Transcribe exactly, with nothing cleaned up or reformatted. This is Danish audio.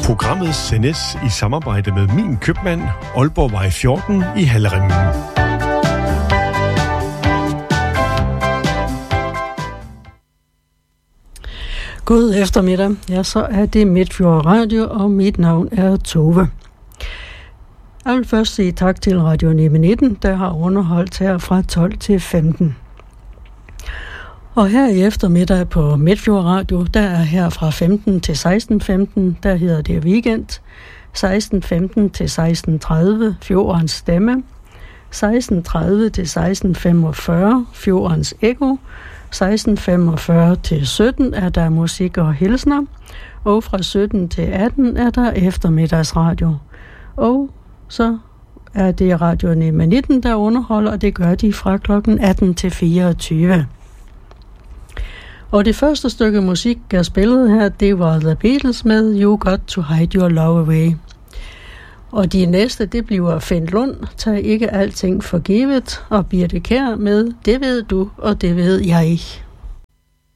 Programmet sendes i samarbejde med Min Købmand, Aalborgvej fjorten i Hallerimmen. God eftermiddag. Ja, så er det Midtfjord Radio, og mit navn er Tove. Jeg vil først sige tak til Radio nitten, der har underholdt her fra tolv til femten. Og her i eftermiddag på Midtfjord Radio, der er her fra femten til seksten femten, der hedder det Weekend. seksten femten til seksten tredive, Fjordens Stemme. seksten tredive til seksten femogfyrre, Fjordens Ekko. seksten femogfyrre til sytten er der musik og hilsner. Og fra sytten til atten er der eftermiddagsradio. Og så er det Radio nitten, der underholder, og det gør de fra klokken atten til fireogtyve. Og det første stykke musik, jeg spillede her, det var The Beatles med You Got to Hide Your Love Away. Og de næste, det bliver Finn Lund, Tag ikke alting for givet, og Birthe Kjær med Det ved du, og det ved jeg.